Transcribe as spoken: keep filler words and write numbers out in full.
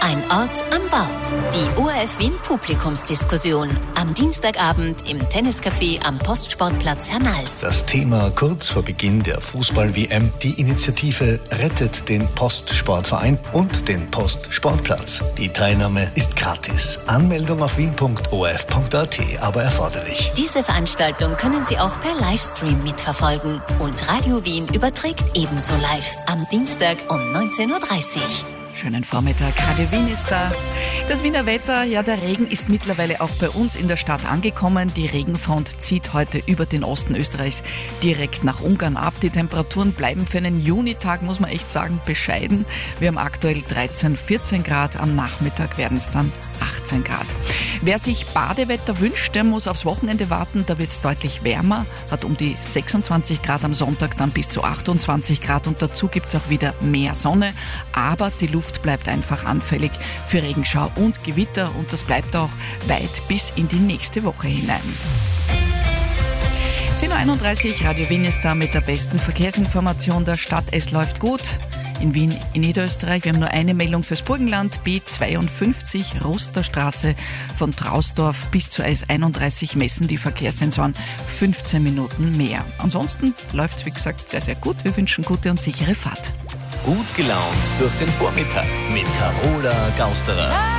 Ein Ort am Wort. Die O R F Wien Publikumsdiskussion. Am Dienstagabend im Tenniscafé am Postsportplatz Hernals. Das Thema kurz vor Beginn der Fußball-W M, die Initiative Rettet den Postsportverein und den Postsportplatz. Die Teilnahme ist gratis. Anmeldung auf wien punkt o r f punkt a t, aber erforderlich. Diese Veranstaltung können Sie auch per Livestream mitverfolgen. Und Radio Wien überträgt ebenso live am Dienstag um neunzehn Uhr dreißig. Schönen Vormittag, Radio Wien ist da. Das Wiener Wetter, ja, der Regen ist mittlerweile auch bei uns in der Stadt angekommen. Die Regenfront zieht heute über den Osten Österreichs direkt nach Ungarn ab. Die Temperaturen bleiben für einen Junitag, muss man echt sagen, bescheiden. Wir haben aktuell dreizehn, vierzehn Grad, am Nachmittag werden es dann achtzehn Grad. Wer sich Badewetter wünscht, der muss aufs Wochenende warten. Da wird es deutlich wärmer, hat um die sechsundzwanzig Grad am Sonntag, dann bis zu achtundzwanzig Grad und dazu gibt es auch wieder mehr Sonne. Aber die Luft bleibt einfach anfällig für Regenschau und Gewitter und das bleibt auch weit bis in die nächste Woche hinein. zehn Uhr einunddreißig, Radio Wien ist da mit der besten Verkehrsinformation der Stadt. Es läuft gut. In Wien, in Niederösterreich. Wir haben nur eine Meldung fürs Burgenland. B zweiundfünfzig, Rusterstraße von Trausdorf bis zur A S einunddreißig messen die Verkehrssensoren fünfzehn Minuten mehr. Ansonsten läuft es, wie gesagt, sehr, sehr gut. Wir wünschen gute und sichere Fahrt. Gut gelaunt durch den Vormittag mit Carola Gausterer.